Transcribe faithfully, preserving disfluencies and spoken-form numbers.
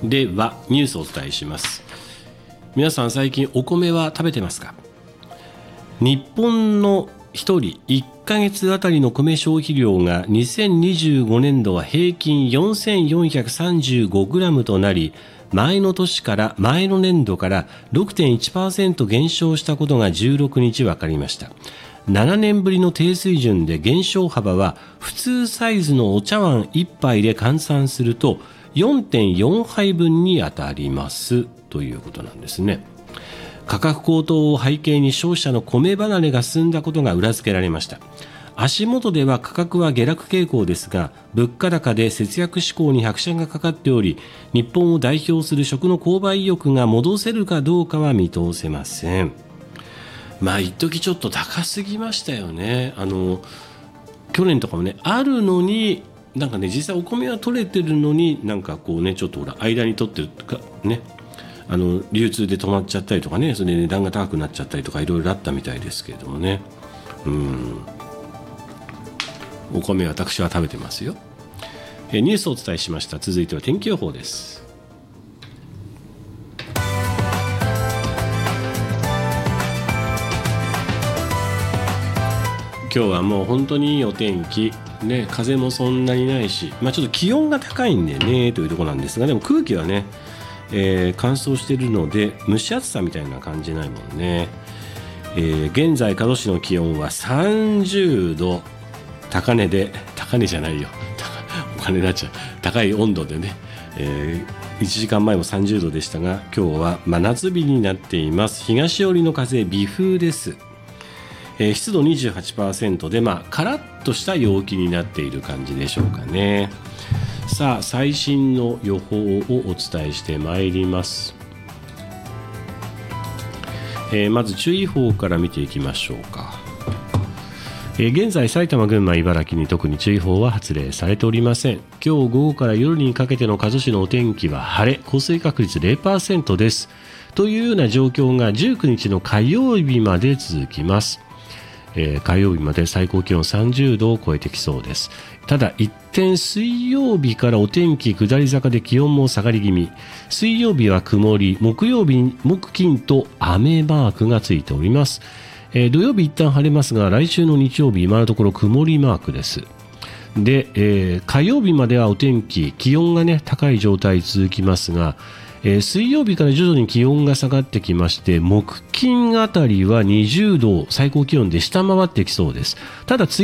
ではニュースをお伝えします。皆さん最近お米は食べてますか？日本のひとりいっかげつあたりの米消費量がにせんにじゅうごねんどは平均 よんせんよんひゃくさんじゅうごグラム となり、前の年から前の年度から ろくてんいちパーセント 減少したことがじゅうろくにち分かりました。ななねんぶりの低水準で、減少幅は普通サイズのお茶碗いっぱいで換算すると よんてんよんはいぶんに当たりますということなんですね。価格高騰を背景に消費者の米離れが進んだことが裏付けられました。足元では価格は下落傾向ですが、物価高で節約志向に拍車がかかっており、日本を代表する食の購買意欲が戻せるかどうかは見通せません。まあ一時ちょっと高すぎましたよね。あの去年とかもねあるのに、なんかね実際お米は取れてるのに、なんかこうねちょっとほら間に取ってるとかね、あの流通で止まっちゃったりとかね、それで値段が高くなっちゃったりとかいろいろあったみたいですけれどもね。うん、お米私は食べてますよ。えニュースをお伝えしました。続いては天気予報です。今日はもう本当にいいお天気、ね、風もそんなにないし、まあ、ちょっと気温が高いんでねというところなんですが、でも空気はね、えー、乾燥しているので蒸し暑さみたいな感じないもんね。えー、現在加須市の気温はさんじゅうど、高値で高値じゃないよお金になっちゃう、高い温度でね、えー、いちじかんまえもさんじゅうどでしたが、今日は真夏日になっています。東寄りの風、微風です。えー、湿度 にじゅうはちパーセント で、まあ、カラッとした陽気になっている感じでしょうかね。さあ最新の予報をお伝えしてまいります。えー、まず注意報から見ていきましょうか。えー、現在埼玉、群馬、茨城に特に注意報は発令されておりません。今日午後から夜にかけての加須市のお天気は晴れ、降水確率 ゼロパーセント ですというような状況がじゅうくにちの火曜日まで続きます。えー、火曜日まで最高気温さんじゅうどを超えてきそうです。ただ一転、水曜日からお天気下り坂で気温も下がり気味。水曜日は曇り、木曜日木金と雨マークがついております。えー、土曜日一旦晴れますが、来週の日曜日今のところ曇りマークです。で、えー、火曜日まではお天気気温がね高い状態続きますが、えー、水曜日から徐々に気温が下がってきまして、木金あたりはにじゅうどを最高気温で下回ってきそうです。ただ